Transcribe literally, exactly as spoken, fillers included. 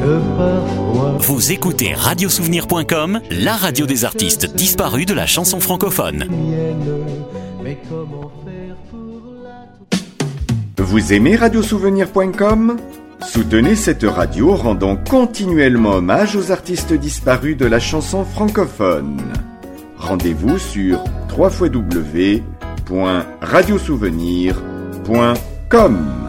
que parfois... Vous écoutez radio souvenir point com, la radio des artistes disparus de la chanson francophone. Mais comment faire pour la... Vous aimez radio souvenir point com ? Soutenez cette radio rendant continuellement hommage aux artistes disparus de la chanson francophone. Rendez-vous sur w w w point radio souvenir point com.